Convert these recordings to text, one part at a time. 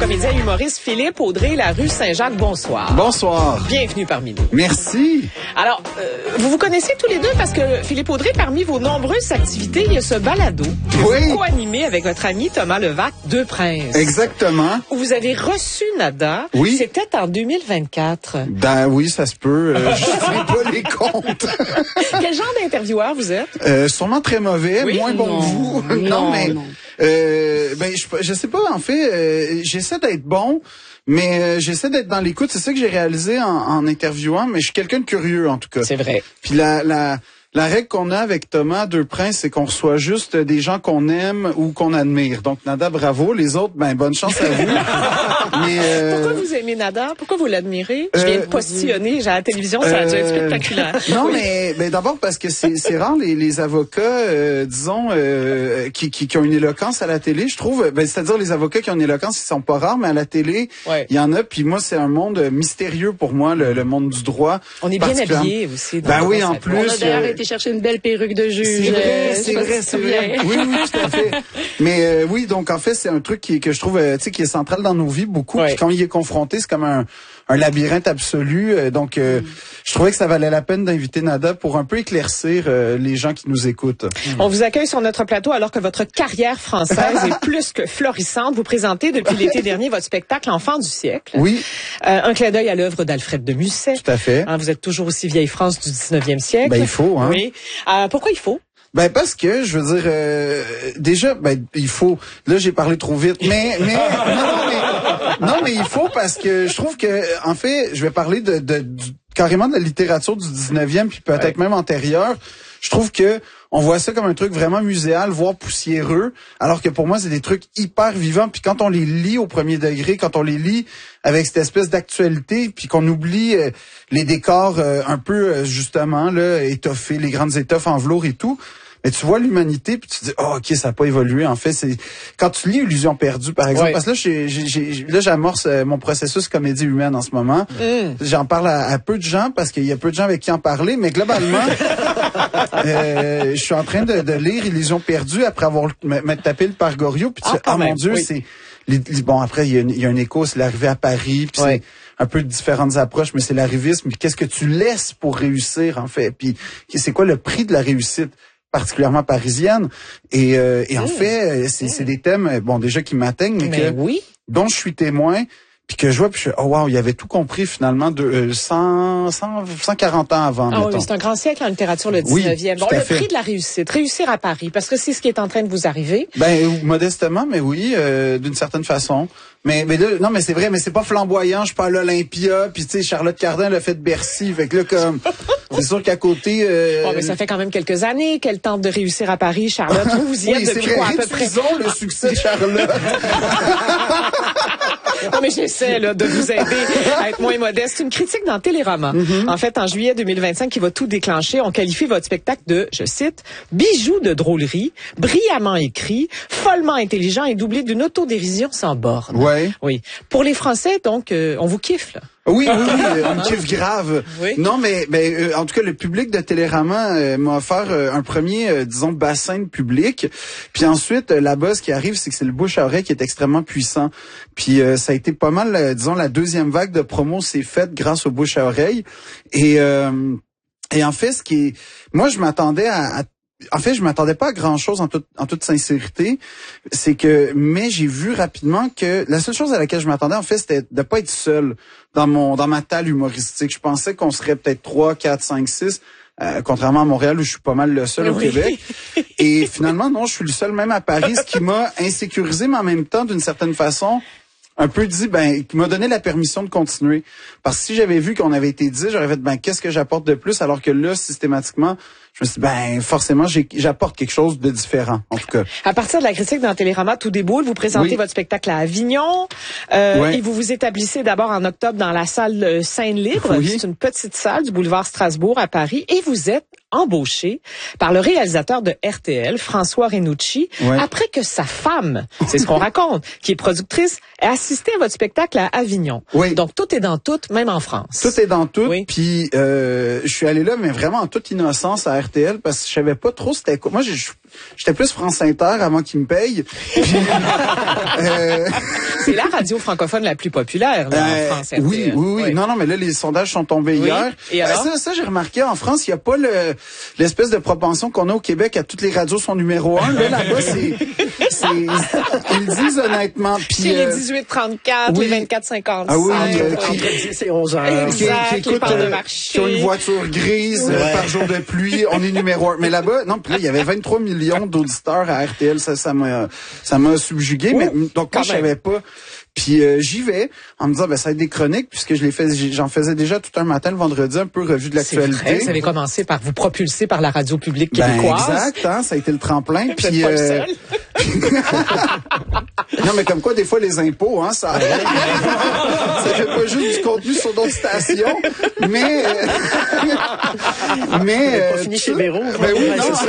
comédien et humoriste Philippe Audrey, la rue Saint-Jacques. Bonsoir. Bonsoir. Bienvenue parmi nous. Merci. Alors, vous vous connaissez tous les deux parce que Philippe Audrey, parmi vos nombreuses activités, il y a ce balado que vous co-animez avec votre ami Thomas Levac, Deux Princes. Exactement. Où vous avez reçu Nada. Oui. C'était en 2024. Ben oui, ça se peut. Je sais pas les comptes. Quel genre d'intervieweur vous êtes? Sûrement très mauvais, oui? moins bon que vous. Non, mais je sais pas. En fait, j'essaie d'être bon. Mais j'essaie d'être dans l'écoute, c'est ça que j'ai réalisé en interviewant, mais je suis quelqu'un de curieux en tout cas. C'est vrai. Puis la règle qu'on a avec Thomas Deux Princes, c'est qu'on reçoit juste des gens qu'on aime ou qu'on admire. Donc Nada, bravo. Les autres, ben bonne chance à vous. Mais, pourquoi vous aimez Nada? Pourquoi vous l'admirez? Je viens de postillonner à la télévision, ça a dû être spectaculaire. Non, mais d'abord parce que c'est rare les avocats, disons, qui ont une éloquence à la télé, je trouve. C'est-à-dire les avocats qui ont une éloquence, ils sont pas rares, mais à la télé, il y en a. Puis moi, c'est un monde mystérieux pour moi, le monde du droit. On est bien habillés aussi. Ben oui, en plus. On a d'ailleurs été chercher une belle perruque de juge. C'est vrai. Oui, tout à fait. Mais oui, donc en fait, c'est un truc que je trouve, tu sais, qui est central dans nos vies beaucoup. Puis quand il est confronté, c'est comme un labyrinthe absolu. Donc, je trouvais que ça valait la peine d'inviter Nada pour un peu éclaircir les gens qui nous écoutent. On vous accueille sur notre plateau alors que votre carrière française est plus que florissante. Vous présentez depuis l'été dernier votre spectacle Enfant du siècle. Oui. Un clin d'œil à l'œuvre d'Alfred de Musset. Tout à fait. Vous êtes toujours aussi vieille France du 19e siècle. Ben, il faut, hein. Oui. Pourquoi il faut? Ben parce que je veux dire déjà il faut là j'ai parlé trop vite mais il faut parce que je trouve que en fait je vais parler carrément de la littérature du 19e puis peut-être même antérieure. Je trouve que on voit ça comme un truc vraiment muséal, voire poussiéreux, alors que pour moi, c'est des trucs hyper vivants. Puis quand on les lit au premier degré, quand on les lit avec cette espèce d'actualité, puis qu'on oublie les décors un peu, justement, là, étoffés, les grandes étoffes en velours et tout, mais tu vois l'humanité, puis tu te dis, oh, OK, ça n'a pas évolué. En fait, c'est quand tu lis Illusion perdue, par exemple, parce que là, j'amorce mon processus comédie humaine en ce moment. J'en parle à peu de gens, parce qu'il y a peu de gens avec qui en parler, mais globalement... je suis en train de lire Illusion perdue après avoir m'être tapé le par Goriot, puis mon Dieu, c'est bon, après il y a un écho, c'est l'arrivée à Paris, puis c'est un peu de différentes approches, mais c'est l'arrivisme. Qu'est-ce que tu laisses pour réussir en fait? Puis c'est quoi le prix de la réussite, particulièrement parisienne? Et en fait, c'est des thèmes bon déjà qui m'atteignent, mais dont je suis témoin. Puis que je vois, puis je oh wow, il avait tout compris finalement de 140 ans avant. Ah oui, c'est un grand siècle en littérature, le 19e. Bon, le prix de la réussite, réussir à Paris, parce que c'est ce qui est en train de vous arriver. Ben modestement, mais oui, d'une certaine façon. Mais là, non, mais c'est vrai, mais c'est pas flamboyant. Je suis pas à l'Olympia, puis tu sais, Charlotte Cardin l'a fait de Bercy, fait que là comme c'est sûr qu'à côté. Mais ça fait quand même quelques années qu'elle tente de réussir à Paris, Charlotte. Vous y êtes depuis quoi, à peu près? Le succès de Charlotte. Non, mais j'essaie là de vous aider à être moins modeste. Une critique dans Télérama. En fait, en juillet 2025, qui va tout déclencher, on qualifie votre spectacle de, je cite, bijou de drôlerie, brillamment écrit, follement intelligent et doublé d'une autodérision sans borne. Oui. Pour les Français, donc, on vous kiffe, là. Oui, on kiffe grave. Non, mais en tout cas, le public de Télérama m'a offert un premier, disons, bassin de public. Puis ensuite, là-bas, ce qui arrive, c'est que c'est le bouche à oreille qui est extrêmement puissant. Puis ça a été pas mal, disons, la deuxième vague de promo s'est faite grâce au bouche à oreille. Et en fait, moi, je m'attendais je m'attendais pas à grand chose en toute sincérité. Mais j'ai vu rapidement que la seule chose à laquelle je m'attendais, en fait, c'était de pas être seul dans ma talle humoristique. Je pensais qu'on serait peut-être 3, 4, 5, 6, contrairement à Montréal où je suis pas mal le seul au Québec. Et finalement, non, je suis le seul même à Paris, ce qui m'a insécurisé, mais en même temps, d'une certaine façon, un peu dit, qui m'a donné la permission de continuer. Parce que si j'avais vu qu'on avait été 10, j'aurais fait, qu'est-ce que j'apporte de plus? Alors que là, systématiquement, je me suis dit, forcément, j'apporte quelque chose de différent, en tout cas. À partir de la critique dans Télérama, tout déboule. Vous présentez votre spectacle à Avignon. Et vous vous établissez d'abord en octobre dans la salle Seine-Libre. C'est une petite salle du boulevard Strasbourg à Paris. Et vous êtes embauché par le réalisateur de RTL, François Renucci, après que sa femme, c'est ce qu'on raconte, qui est productrice, ait assisté à votre spectacle à Avignon. Donc, tout est dans tout, même en France. Tout est dans tout. Puis, je suis allé là, mais vraiment en toute innocence à RTL, parce que je savais pas trop c'était quoi. Moi, j'étais plus France Inter avant qu'ils me payent. Puis, C'est la radio francophone la plus populaire là, en France. Oui. Non, mais là, les sondages sont tombés hier. Et alors? Ça, j'ai remarqué, en France, il n'y a pas l'espèce de propension qu'on a au Québec à toutes les radios sont numéro 1. Là-bas, ils disent honnêtement. Puis, les 18-34, les 24-55. Ah oui, entre 10 et 11 heures. Exact, les parts de marché. Qui ont une voiture grise par jour de pluie, on est numéro 1. Mais là-bas, non, puis là, il y avait 23 millions d'auditeurs à RTL, ça m'a subjugué. Mais donc, moi, je savais pas. Puis j'y vais en me disant ça va être des chroniques puisque j'en faisais déjà tout un matin le vendredi, un peu revue de l'actualité. C'est vrai, vous avez commencé par vous propulser par la radio publique québécoise. Exact, hein, ça a été le tremplin. Puis pas le seul. Non, mais comme quoi des fois les impôts, hein, ça fait pas juste du contenu sur d'autres stations, mais pas fini chez Véro. Oui,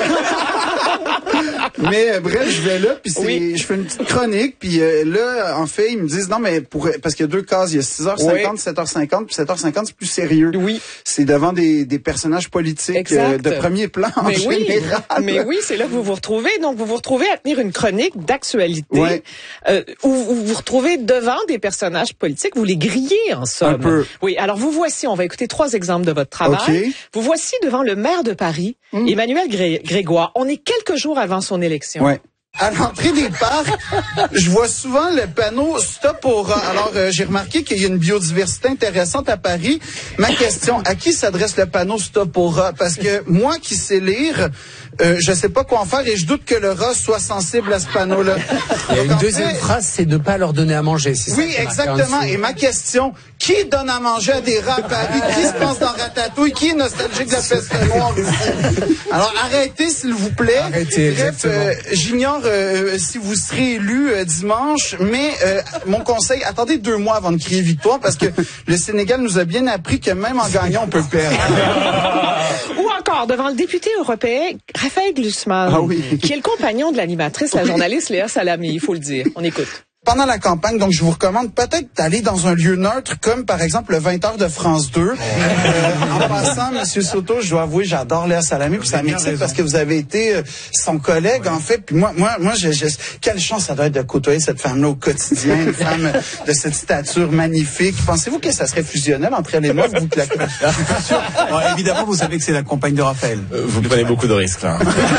mais bref, je vais là puis je fais une petite chronique puis là en fait ils me disent non mais parce qu'il y a deux cases, il y a 6h50, 7h50 puis 7h50 c'est plus sérieux. Oui. C'est devant des personnages politiques de premier plan en général. Mais oui, c'est là que vous vous retrouvez. Donc vous vous retrouvez à tenir une chronique d'actualité où vous vous retrouvez devant des personnages politiques, vous les grillez en somme. Un peu. Oui, alors vous voici, on va écouter 3 exemples de votre travail. Okay. Vous voici devant le maire de Paris, Emmanuel Grégoire. On est quelques jours avant son élection. Ouais. À l'entrée des parcs, je vois souvent le panneau Stop au rat. Alors, j'ai remarqué qu'il y a une biodiversité intéressante à Paris. Ma question, à qui s'adresse le panneau Stop au rat? Parce que moi qui sais lire, je sais pas quoi en faire et je doute que le rat soit sensible à ce panneau-là. Il y a une deuxième phrase, c'est de ne pas leur donner à manger. Oui, exactement. Et ma question, qui donne à manger à des rats à Paris? Qui se pense dans Ratatouille? Qui est nostalgique de la peste noire ici? Alors, arrêtez, s'il vous plaît. Arrêtez, bref, j'ignore si vous serez élu dimanche, mais mon conseil, attendez 2 mois avant de crier victoire parce que le Sénégal nous a bien appris que même en gagnant, on peut perdre. Ou encore devant le député européen Raphaël Glucksmann, qui est le compagnon de l'animatrice, la journaliste Léa Salamé, il faut le dire. On écoute. Pendant la campagne, donc je vous recommande peut-être d'aller dans un lieu neutre comme par exemple le 20h de France 2. En passant, Monsieur Soto, je dois avouer, j'adore Léa Salamé, puis ça m'excite parce que vous avez été son collègue en fait. Puis moi, quelle chance ça doit être de côtoyer cette femme-là au quotidien, une femme de cette stature magnifique. Pensez-vous que ça serait fusionnel entre elle et moi, vous que la évidemment, vous savez que c'est la compagne de Raphaël. Vous prenez beaucoup de risques là.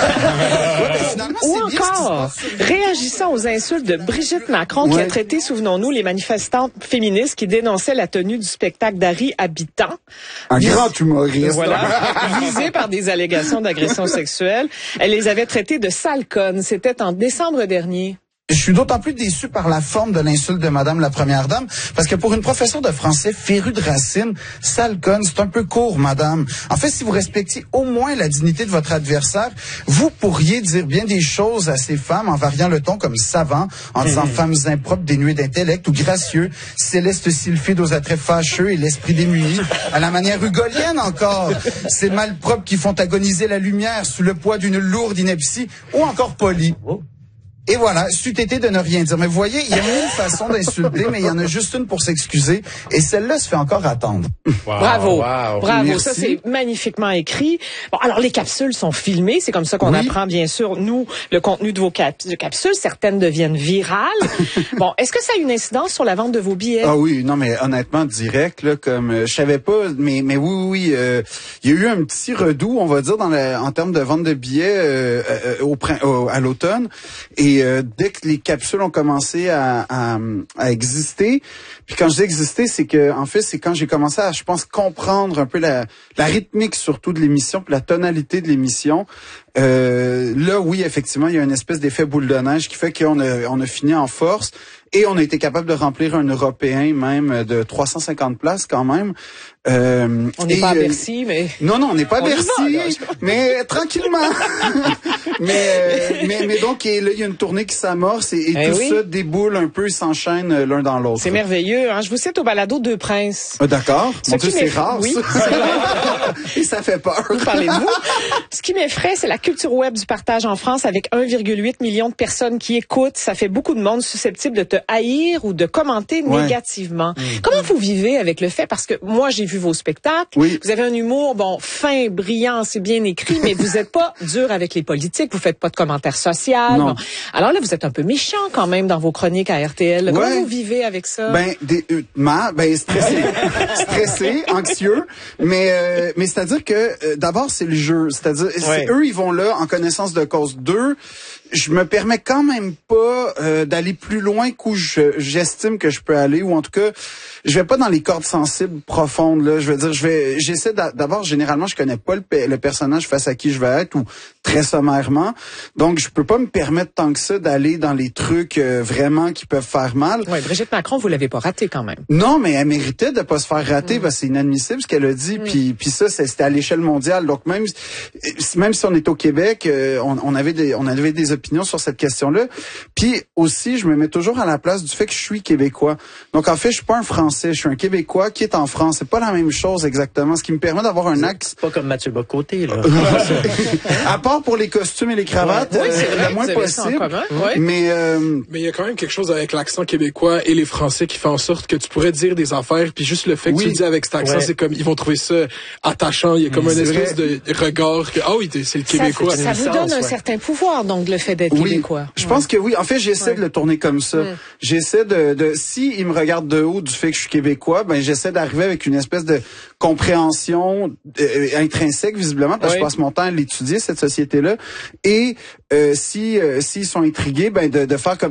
Ou encore, réagissant aux insultes de Brigitte Macron qui a traité, souvenons-nous, les manifestantes féministes qui dénonçaient la tenue du spectacle d'Harry Habitant. Un grand humoriste. Voilà, visé par des allégations d'agression sexuelle. Elle les avait traités de sales connes. C'était en décembre dernier. Je suis d'autant plus déçu par la forme de l'insulte de Madame la Première Dame, parce que pour une professeure de français férue de racines, sale conne, c'est un peu court, Madame. En fait, si vous respectiez au moins la dignité de votre adversaire, vous pourriez dire bien des choses à ces femmes en variant le ton comme savant, en disant femmes impropres, dénuées d'intellect, ou gracieux, céleste sylphide aux attraits fâcheux et l'esprit démuni, à la manière hugolienne encore. Ces malpropres qui font agoniser la lumière sous le poids d'une lourde ineptie, ou encore poli. Et voilà, c'eût été de ne rien dire. Mais vous voyez, il y a 1000 façons d'insulter, mais il y en a juste une pour s'excuser. Et celle-là se fait encore attendre. Wow, bravo. Merci. Ça, c'est magnifiquement écrit. Bon, alors, les capsules sont filmées. C'est comme ça qu'on apprend, bien sûr, nous, le contenu de vos capsules. Certaines deviennent virales. Bon, est-ce que ça a une incidence sur la vente de vos billets? Ah oui, non, mais honnêtement, direct, là, comme, je savais pas, mais oui, il y a eu un petit redout, on va dire, en termes de vente de billets, à l'automne. Et dès que les capsules ont commencé à exister, puis quand je dis exister, c'est que en fait c'est quand j'ai commencé à, je pense, comprendre un peu la rythmique surtout de l'émission, puis la tonalité de l'émission. Là, oui, effectivement, il y a une espèce d'effet boule de neige qui fait qu'on a fini en force. Et on a été capable de remplir un européen même de 350 places quand même. On n'est pas à Bercy, mais... Non, on n'est pas à Bercy, mais tranquillement. mais donc, là, il y a une tournée qui s'amorce et tout ça déboule un peu, s'enchaîne l'un dans l'autre. C'est merveilleux, hein. Je vous cite au balado Deux Princes. D'accord. Mon Dieu, c'est rare, oui, ça. Et ça fait peur. Vous parlez de vous. Ce qui m'effraie, c'est la culture web du partage en France avec 1,8 million de personnes qui écoutent. Ça fait beaucoup de monde susceptible de te haïr ou de commenter négativement. Comment vous vivez avec le fait? Parce que moi, j'ai vu vos spectacles. Oui. Vous avez un humour, fin, brillant, c'est bien écrit, mais vous êtes pas dur avec les politiques. Vous faites pas de commentaires sociaux. Bon. Alors là, vous êtes un peu méchant quand même dans vos chroniques à RTL. Comment vous vivez avec ça? Stressé, anxieux, mais c'est-à-dire que d'abord c'est le jeu, c'est-à-dire eux ils vont là en connaissance de cause. Deux, je me permets quand même pas d'aller plus loin qu'où j'estime que je peux aller, ou en tout cas je vais pas dans les cordes sensibles profondes là. Je veux dire, j'essaie d'abord, généralement je connais pas le personnage face à qui je vais être, ou très sommairement, donc je peux pas me permettre tant que ça d'aller dans les trucs vraiment qui peuvent faire mal. Ouais, Brigitte Macron, vous l'avez pas raté quand même. Non, mais elle méritait de pas se faire rater, parce que c'est inadmissible ce qu'elle a dit, puis ça c'était à l'échelle mondiale. Donc même si on est au Québec, on avait des opinions sur cette question-là. Puis aussi, je me mets toujours à la place du fait que je suis québécois. Donc en fait, je suis pas un Français, je suis un Québécois qui est en France. C'est pas la même chose exactement, ce qui me permet d'avoir un axe. C'est pas comme Mathieu Bocoté, là. À part pour les costumes et les cravates, le moins possible. Mais il y a quand même quelque chose avec l'accent québécois et les Français qui fait en sorte que tu pourrais dire des affaires, puis juste le fait que tu le dis avec cet accent, c'est comme ils vont trouver ça attachant. Il y a comme un espèce de regard que c'est le Québécois. Ça vous donne un certain pouvoir, donc le fait d'être québécois. Je pense que oui. En fait, j'essaie de le tourner comme ça. J'essaie de si ils me regardent de haut du fait que je suis québécois, j'essaie d'arriver avec une espèce de compréhension intrinsèque visiblement, parce que je passe mon temps à l'étudier, cette société-là. Et s'ils sont intrigués, de faire comme